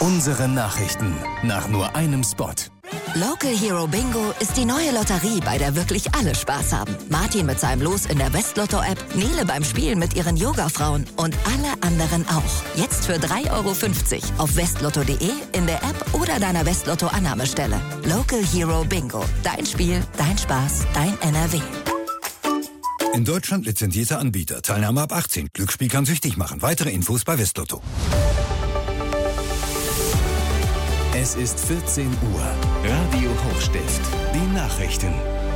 Unsere Nachrichten nach nur einem Spot. Local Hero Bingo ist die neue Lotterie, bei der wirklich alle Spaß haben. Martin mit seinem Los in der Westlotto-App, Nele beim Spielen mit ihren Yoga-Frauen und alle anderen auch. Jetzt für 3,50 € auf westlotto.de, in der App oder deiner Westlotto-Annahmestelle. Local Hero Bingo. Dein Spiel, dein Spaß, dein NRW. In Deutschland lizenzierter Anbieter. Teilnahme ab 18. Glücksspiel kann süchtig machen. Weitere Infos bei Westlotto. Es ist 14 Uhr. Radio Hochstift. Die Nachrichten.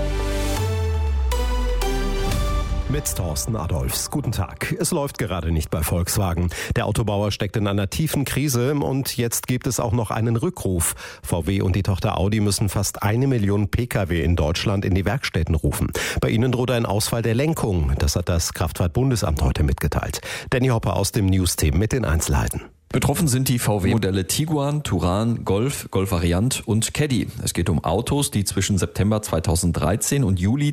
Mit Thorsten Adolfs. Guten Tag. Es läuft gerade nicht bei Volkswagen. Der Autobauer steckt in einer tiefen Krise und jetzt gibt es auch noch einen Rückruf. VW und die Tochter Audi müssen fast 1 Million Pkw in Deutschland in die Werkstätten rufen. Bei ihnen droht ein Ausfall der Lenkung. Das hat das Kraftfahrtbundesamt heute mitgeteilt. Danny Hopper aus dem News-Team mit den Einzelheiten. Betroffen sind die VW-Modelle Tiguan, Touran, Golf, Golf-Variant und Caddy. Es geht um Autos, die zwischen September 2013 und Juli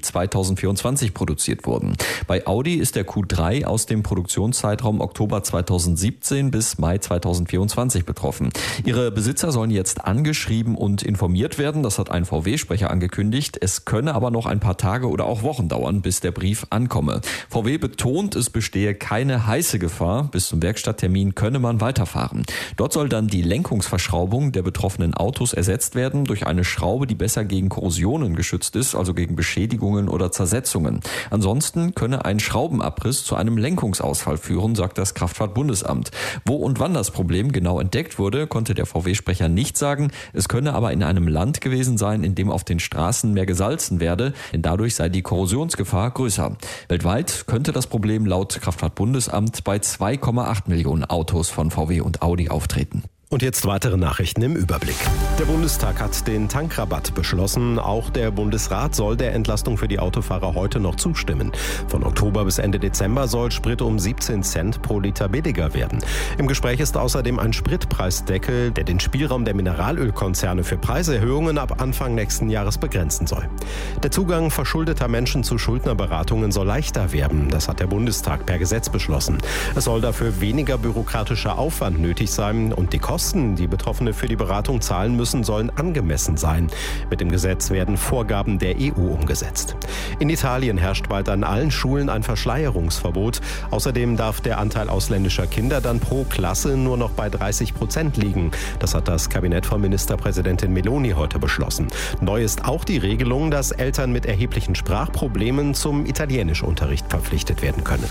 2024 produziert wurden. Bei Audi ist der Q3 aus dem Produktionszeitraum Oktober 2017 bis Mai 2024 betroffen. Ihre Besitzer sollen jetzt angeschrieben und informiert werden. Das hat ein VW-Sprecher angekündigt. Es könne aber noch ein paar Tage oder auch Wochen dauern, bis der Brief ankomme. VW betont, es bestehe keine heiße Gefahr. Bis zum Werkstatttermin könne man weiterfahren. Dort soll dann die Lenkungsverschraubung der betroffenen Autos ersetzt werden durch eine Schraube, die besser gegen Korrosionen geschützt ist, also gegen Beschädigungen oder Zersetzungen. Ansonsten könne ein Schraubenabriss zu einem Lenkungsausfall führen, sagt das Kraftfahrtbundesamt. Wo und wann das Problem genau entdeckt wurde, konnte der VW-Sprecher nicht sagen. Es könne aber in einem Land gewesen sein, in dem auf den Straßen mehr gesalzen werde, denn dadurch sei die Korrosionsgefahr größer. Weltweit könnte das Problem laut Kraftfahrtbundesamt bei 2,8 Millionen Autos von VW und Audi auftreten. Und jetzt weitere Nachrichten im Überblick. Der Bundestag hat den Tankrabatt beschlossen. Auch der Bundesrat soll der Entlastung für die Autofahrer heute noch zustimmen. Von Oktober bis Ende Dezember soll Sprit um 17 Cent pro Liter billiger werden. Im Gespräch ist außerdem ein Spritpreisdeckel, der den Spielraum der Mineralölkonzerne für Preiserhöhungen ab Anfang nächsten Jahres begrenzen soll. Der Zugang verschuldeter Menschen zu Schuldnerberatungen soll leichter werden. Das hat der Bundestag per Gesetz beschlossen. Es soll dafür weniger bürokratischer Aufwand nötig sein und die Kosten, die Betroffene für die Beratung zahlen müssen, sollen angemessen sein. Mit dem Gesetz werden Vorgaben der EU umgesetzt. In Italien herrscht bald an allen Schulen ein Verschleierungsverbot. Außerdem darf der Anteil ausländischer Kinder dann pro Klasse nur noch bei 30% liegen. Das hat das Kabinett von Ministerpräsidentin Meloni heute beschlossen. Neu ist auch die Regelung, dass Eltern mit erheblichen Sprachproblemen zum Italienischunterricht verpflichtet werden können.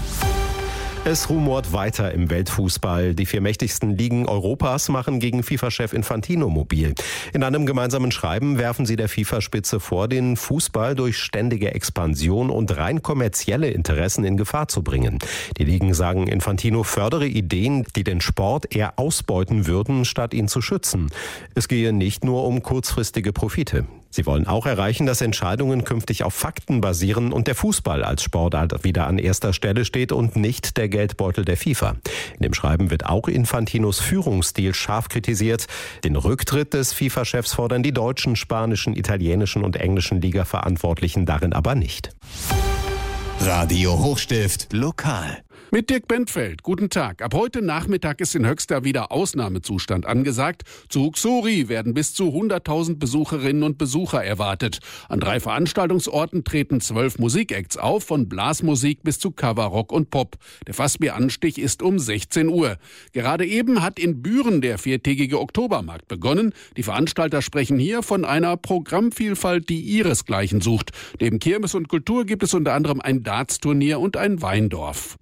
Es rumort weiter im Weltfußball. Die 4 mächtigsten Ligen Europas machen gegen FIFA-Chef Infantino mobil. In einem gemeinsamen Schreiben werfen sie der FIFA-Spitze vor, den Fußball durch ständige Expansion und rein kommerzielle Interessen in Gefahr zu bringen. Die Ligen sagen, Infantino fördere Ideen, die den Sport eher ausbeuten würden, statt ihn zu schützen. Es gehe nicht nur um kurzfristige Profite. Sie wollen auch erreichen, dass Entscheidungen künftig auf Fakten basieren und der Fußball als Sportart wieder an erster Stelle steht und nicht der Geldbeutel der FIFA. In dem Schreiben wird auch Infantinos Führungsstil scharf kritisiert. Den Rücktritt des FIFA-Chefs fordern die deutschen, spanischen, italienischen und englischen Liga-Verantwortlichen darin aber nicht. Radio Hochstift lokal. Mit Dirk Bentfeld. Guten Tag. Ab heute Nachmittag ist in Höxter wieder Ausnahmezustand angesagt. Zu Uxori werden bis zu 100.000 Besucherinnen und Besucher erwartet. An 3 Veranstaltungsorten treten 12 Musikacts auf, von Blasmusik bis zu Coverrock und Pop. Der Fassbieranstich ist um 16 Uhr. Gerade eben hat in Büren der 4-tägige Oktobermarkt begonnen. Die Veranstalter sprechen hier von einer Programmvielfalt, die ihresgleichen sucht. Neben Kirmes und Kultur gibt es unter anderem ein Darts-Turnier und ein Weindorf.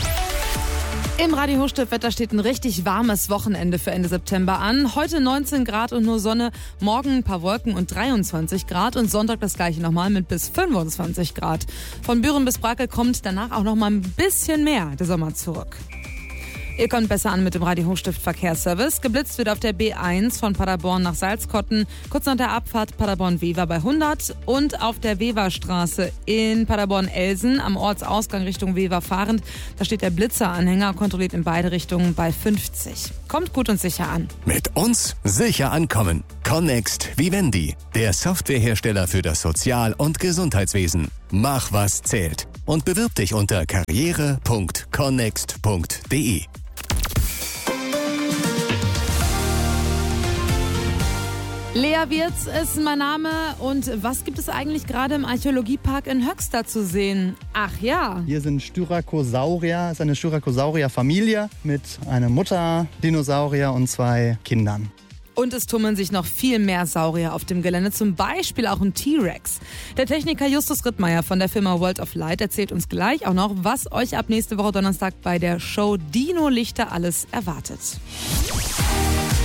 Im Radio Hochstift-Wetter steht ein richtig warmes Wochenende für Ende September an. Heute 19 Grad und nur Sonne, morgen ein paar Wolken und 23 Grad und Sonntag das gleiche nochmal mit bis 25 Grad. Von Büren bis Brakel kommt danach auch nochmal ein bisschen mehr der Sommer zurück. Ihr kommt besser an mit dem Radio Hochstift Verkehrsservice. Geblitzt wird auf der B1 von Paderborn nach Salzkotten, kurz nach der Abfahrt Paderborn-Wever bei 100 und auf der Weverstraße in Paderborn-Elsen am Ortsausgang Richtung Wever fahrend. Da steht der Blitzeranhänger, kontrolliert in beide Richtungen bei 50. Kommt gut und sicher an. Mit uns sicher ankommen. Connext Vivendi, der Softwarehersteller für das Sozial- und Gesundheitswesen. Mach, was zählt. Und bewirb dich unter karriere.connext.de. Lea Wirz ist mein Name und was gibt es eigentlich gerade im Archäologiepark in Höxter zu sehen? Ach ja. Hier sind Styracosaurier, ist eine Styracosaurier-Familie mit einer Mutter, Dinosaurier und 2 Kindern. Und es tummeln sich noch viel mehr Saurier auf dem Gelände, zum Beispiel auch ein T-Rex. Der Techniker Justus Rittmeier von der Firma World of Light erzählt uns gleich auch noch, was euch ab nächste Woche Donnerstag bei der Show Dino Lichter alles erwartet.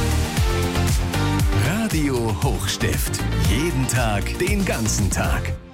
Radio Hochstift. Jeden Tag, den ganzen Tag.